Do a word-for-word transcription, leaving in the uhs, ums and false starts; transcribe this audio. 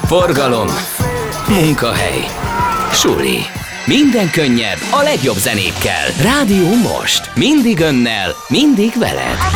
forgalom, munkahely, suli. Minden könnyed a legjobb zenékkel. Rádió Most. Mindig önnel, mindig veled.